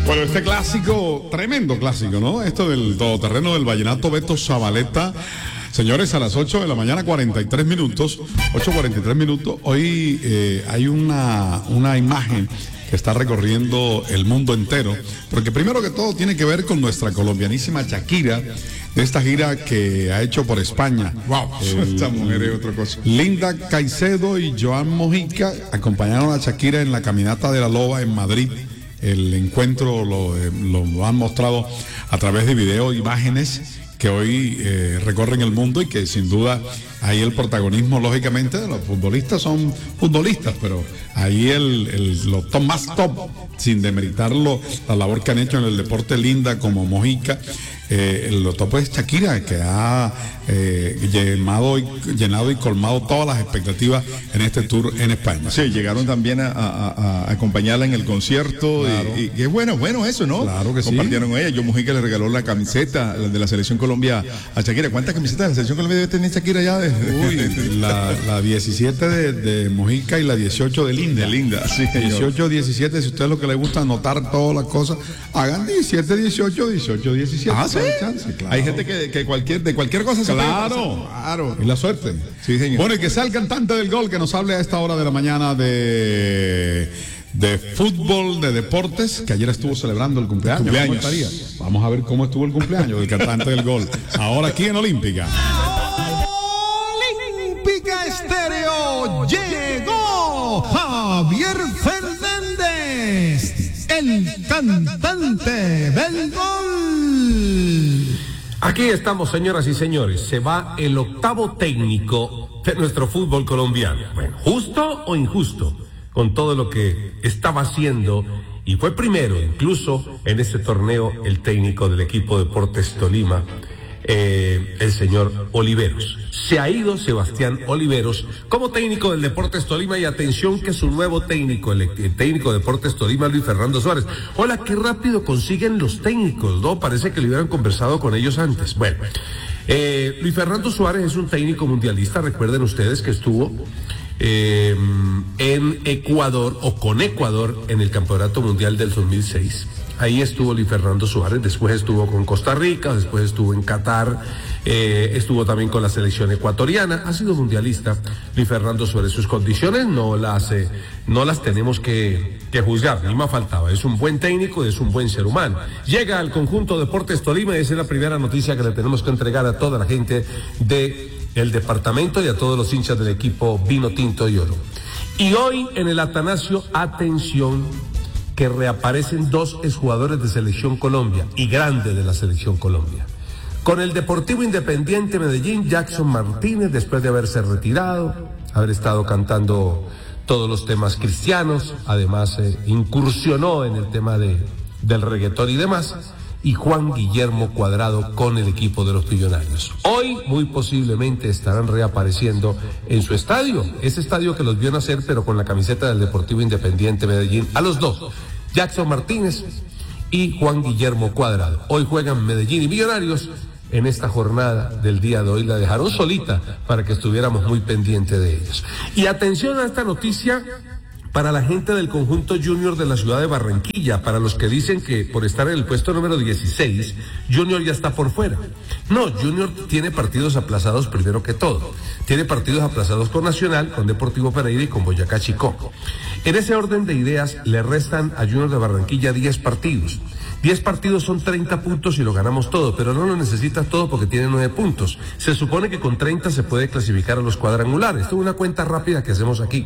Bueno, este clásico, tremendo clásico, ¿no? Esto del todoterreno del vallenato Beto Zabaleta. Señores, a las 8 de la mañana, 43 minutos, 8:43 minutos. Hoy hay una imagen que está recorriendo el mundo entero, porque primero que todo tiene que ver con nuestra colombianísima Shakira, de esta gira que ha hecho por España. Wow, esta mujer es otra cosa. Linda Caicedo y Joan Mojica acompañaron a Shakira en la Caminata de la Loba en Madrid. El encuentro lo han mostrado a través de video, imágenes que hoy recorren el mundo y que sin duda ahí el protagonismo, lógicamente, de los futbolistas son futbolistas, pero ahí los top más top, sin demeritarlo, la labor que han hecho en el deporte Linda como Mojica, lo top es Shakira, que ha llenado y colmado todas las expectativas en este tour en España. Sí, llegaron también a acompañarla en el concierto, claro. y qué bueno eso, ¿no? Claro que compartieron con ella. Yo Mojica le regaló la camiseta de la Selección Colombia a Shakira. ¿Cuántas camisetas de la Selección Colombia debe tener Shakira ya? La 17 de Mojica y la 18 de Linda. De Linda, sí, señor. 18, 17, si a ustedes lo que les gusta anotar todas las cosas, hagan 17, 18, 18, 17. Ah, ¿sí? Chance, claro. Hay gente que de cualquier cosa se Claro. Y la suerte. Sí, señor. Bueno, y que sea el cantante del gol que nos hable a esta hora de la mañana de fútbol, de deportes, que ayer estuvo celebrando el cumpleaños. Vamos a ver cómo estuvo el cumpleaños del cantante del gol. Ahora aquí en Olímpica. Olímpica Estéreo llegó Javier Fernández, el cantante del gol. Aquí estamos, señoras y señores. Se va el octavo técnico de nuestro fútbol colombiano. Bueno, ¿justo o injusto? Con todo lo que estaba haciendo, y fue primero incluso en este torneo el técnico del equipo Deportes Tolima, el señor Oliveros. Se ha ido Sebastián Oliveros como técnico del Deportes Tolima, y atención que su nuevo técnico, el técnico de Deportes Tolima, Luis Fernando Suárez. Hola, qué rápido consiguen los técnicos, ¿no? Parece que lo hubieran conversado con ellos antes. Bueno, Luis Fernando Suárez es un técnico mundialista. Recuerden ustedes que estuvo en Ecuador, o con Ecuador, en el Campeonato Mundial del 2006. Ahí estuvo Luis Fernando Suárez, después estuvo con Costa Rica, después estuvo en Qatar, estuvo también con la selección ecuatoriana. Ha sido mundialista Luis Fernando Suárez. Sus condiciones no las tenemos que juzgar, ni más faltaba. Es un buen técnico, es un buen ser humano. Llega al conjunto Deportes Tolima, y esa es la primera noticia que le tenemos que entregar a toda la gente del departamento y a todos los hinchas del equipo Vino Tinto y Oro. Y hoy en el Atanasio, atención, que reaparecen dos exjugadores de Selección Colombia y grandes de la Selección Colombia. Con el Deportivo Independiente Medellín, Jackson Martínez, después de haberse retirado, haber estado cantando todos los temas cristianos, además incursionó en el tema del reggaetón y demás, y Juan Guillermo Cuadrado con el equipo de los Millonarios. Hoy muy posiblemente estarán reapareciendo en su estadio, ese estadio que los vio nacer, pero con la camiseta del Deportivo Independiente Medellín, a los dos, Jackson Martínez y Juan Guillermo Cuadrado. Hoy juegan Medellín y Millonarios. En esta jornada del día de hoy la dejaron solita para que estuviéramos muy pendientes de ellos. Y atención a esta noticia para la gente del conjunto Junior de la ciudad de Barranquilla, para los que dicen que por estar en el puesto número 16, Junior ya está por fuera. No, Junior tiene partidos aplazados primero que todo. Tiene partidos aplazados con Nacional, con Deportivo Pereira y con Boyacá Chicó. En ese orden de ideas, le restan a Junior de Barranquilla 10 partidos. 10 partidos son 30 puntos y lo ganamos todo, pero no lo necesita todo porque tiene 9 puntos. Se supone que con 30 se puede clasificar a los cuadrangulares. Esto es una cuenta rápida que hacemos aquí.